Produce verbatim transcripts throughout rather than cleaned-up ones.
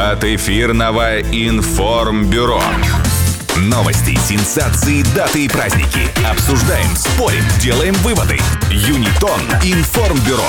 От эфирного информбюро. Новости, сенсации, даты и праздники. Обсуждаем, спорим, делаем выводы. Юнитон информбюро.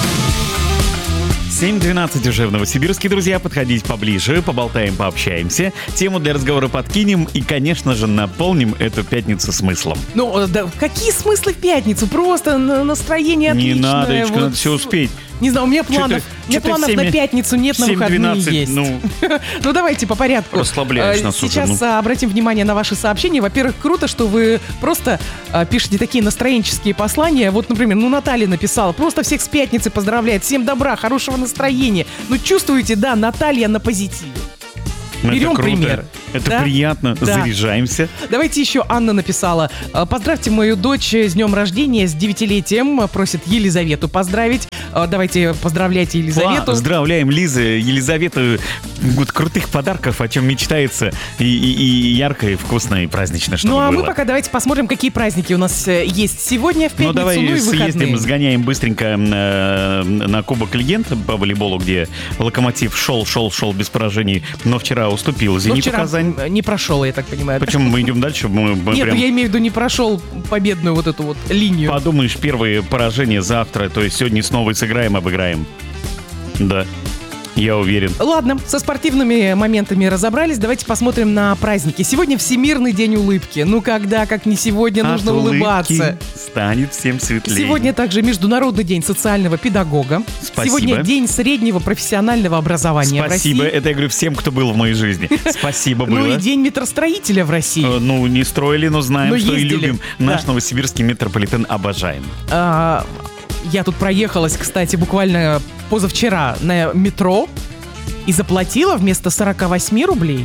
семь двенадцать уже в Новосибирске, друзья. Подходите поближе, поболтаем, пообщаемся. Тему для разговора подкинем и, конечно же, наполним эту пятницу смыслом. Ну, да, какие смыслы в пятницу? Просто настроение отличное. Не надо, Ечка, вот. Надо все успеть. Не знаю, у меня планов, у меня планов на пятницу нет, на выходные есть. Ну, ну, давайте по порядку. Расслабляешь нас уже. Сейчас ну. обратим внимание на ваши сообщения. Во-первых, круто, что вы просто а, пишете такие настроенческие послания. Вот, например, ну, Наталья написала. Просто всех с пятницы поздравляет. Всем добра, хорошего настроения. Ну, чувствуете, да, Наталья на позитиве. Берем пример. Это да? приятно, да. Заряжаемся. Давайте еще Анна написала. Поздравьте мою дочь с днем рождения, с девятилетием. Просит Елизавету поздравить. Давайте поздравляйте Елизавету. Поздравляем, Лиза, Елизавету. Вот крутых подарков, о чем мечтается. И, и, и ярко, и вкусно, и празднично, чтобы Ну а было. мы пока давайте посмотрим, какие праздники у нас есть сегодня, в пятницу, ну, давай ну и выходные. съездим, сгоняем быстренько на, на Кубок Легенд по волейболу, где Локомотив шел, шел, шел без поражений, но вчера уступил Зениту Казань. Не прошел, я так понимаю. Почему мы идем дальше? Мы, мы Нет, прям... я имею в виду, не прошел победную вот эту вот линию. Подумаешь, первые поражения завтра, то есть сегодня снова сыграем, обыграем. Да. Я уверен. Ладно, со спортивными моментами разобрались. Давайте посмотрим на праздники. Сегодня Всемирный день улыбки. Ну когда, как не сегодня, От нужно улыбаться. Станет всем светлее. Сегодня также Международный день социального педагога. Спасибо. Сегодня день среднего профессионального образования Спасибо. в России. Это я говорю всем, кто был в моей жизни. Спасибо было. Ну и день метростроителя в России. Ну, не строили, но знаем, что и любим. Наш Да. новосибирский метрополитен обожаем. А, я тут проехалась, кстати, буквально позавчера на метро и заплатила вместо сорок восемь рублей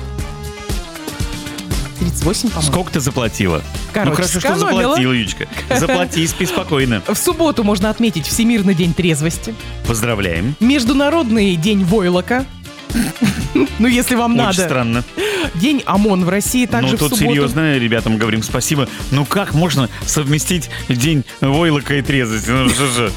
тридцать восемь, по-моему. Сколько ты заплатила? Короче, ну хорошо, что сэкономила. заплатила, Ючка. Заплати и спи спокойно. В субботу можно отметить Всемирный день трезвости, Поздравляем. Международный день войлока. Ну, если вам Очень надо. странно. День ОМОН в России также Ну, в тут субботу. серьезно, ребятам говорим спасибо. Ну, как можно совместить день войлока и трезвости? Ну, что же?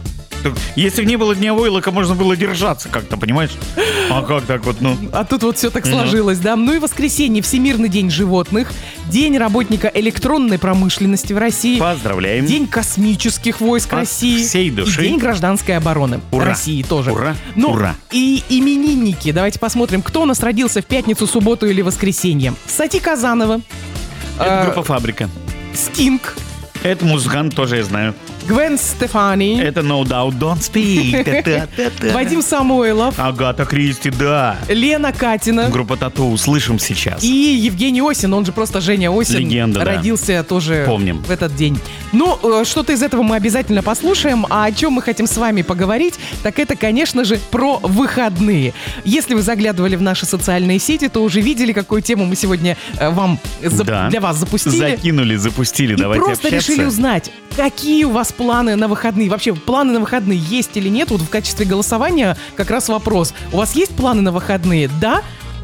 Если бы не было дня войлока, можно было держаться как-то, понимаешь? А как так вот, ну? А тут вот все так сложилось, да? Ну и воскресенье, Всемирный день животных, День работника электронной промышленности в России, Поздравляем. День космических войск От России всей души. и День гражданской обороны Ура. России тоже. Ура. Ну, Ура. и именинники. Давайте посмотрим, кто у нас родился в пятницу, субботу или воскресенье. Сати Казанова. Это э, группа «Фабрика». Стинг. Это музыкант, тоже я знаю. Гвен Стефани. Это No Doubt Don't Speak. Та-та-та-та. Вадим Самойлов. Агата Кристи, да. Лена Катина. Группа «Тату» услышим сейчас. И Евгений Осин, он же просто Женя Осин, Легенда, да. родился тоже Помним. в этот день. Ну, э, что-то из этого мы обязательно послушаем. А о чем мы хотим с вами поговорить, так это, конечно же, про выходные. Если вы заглядывали в наши социальные сети, то уже видели, какую тему мы сегодня э, вам за- Да. для вас запустили. Закинули, запустили, И давайте просто общаться. решили узнать, какие у вас планы на выходные. Вообще, планы на выходные есть или нет? Вот в качестве голосования как раз вопрос. У вас есть планы на выходные? Да?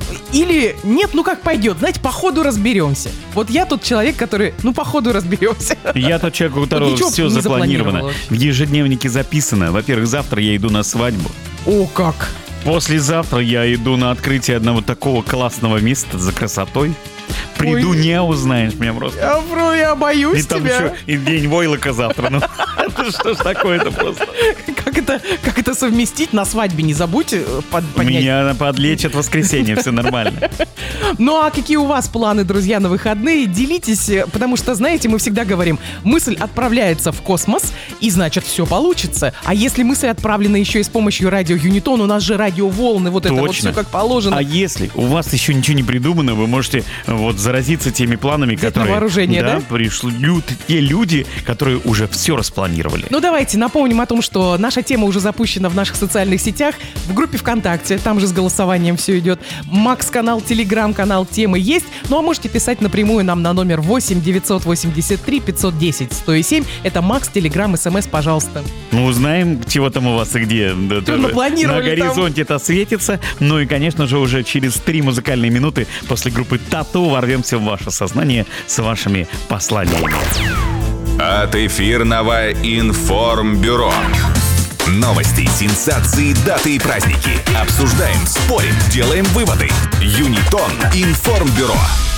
Или нет, ну как пойдет, знаете, по ходу разберемся. Вот я тот человек, который, ну по ходу разберемся. Я тот человек, у которого ничего все не запланировано. запланировала. В ежедневнике записано. Во-первых, завтра я иду на свадьбу. О, как! Послезавтра я иду на открытие одного такого классного места за красотой. Приду, Ой. не узнаешь меня просто. Я, бро, я боюсь И там тебя. еще и день войлока завтра. Ну, это что ж такое-то просто? Как это, как это совместить? На свадьбе не забудьте под, поднять. Меня подлечат в воскресенье, все нормально. Ну а какие у вас планы, друзья, на выходные? Делитесь, потому что, знаете, мы всегда говорим, мысль отправляется в космос, и значит все получится. А если мысль отправлена еще и с помощью радио Юнитон, у нас же радиоволны, вот это вот все как положено. А если у вас еще ничего не придумано, вы можете вот заразиться теми планами, Взять которые... на вооружение, да? пришлют те люди, которые уже все распланировали. Ну давайте напомним о том, что наша тема уже запущена в наших социальных сетях, в группе ВКонтакте, там же с голосованием все идет. Макс-канал, Телеграм-канал темы есть. Ну а можете писать напрямую нам на номер восемь девятьсот восемьдесят три пятьсот десять сто семь. Это Макс, Телеграм, СМС, пожалуйста. Мы узнаем, чего там у вас и где. Что напланировали На горизонте это светится. Ну и, конечно же, уже через три музыкальные минуты после группы «Тату» ворвемся в ваше сознание с вашими посланиями. От эфирного информбюро. Новости, сенсации, даты и праздники. Обсуждаем, спорим, делаем выводы. Юнитон Информбюро.